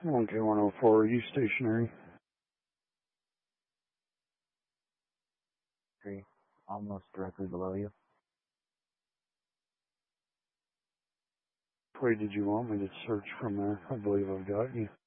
Okay, 104. Are you stationary? Tree, almost directly below you. Which way did you want me to search from there? I believe I've got you.